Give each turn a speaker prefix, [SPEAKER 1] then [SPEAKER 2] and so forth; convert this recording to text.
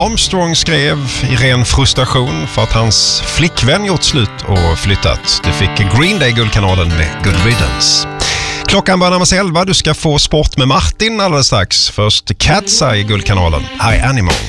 [SPEAKER 1] Armstrong skrev i ren frustration för att hans flickvän gjort slut och flyttat. Det fick Green Day Guldkanalen med Good Riddance. Klockan börjar närma sig 11. Du ska få sport med Martin alldeles strax. Först Cat's Eye i Guldkanalen. Här är Animal.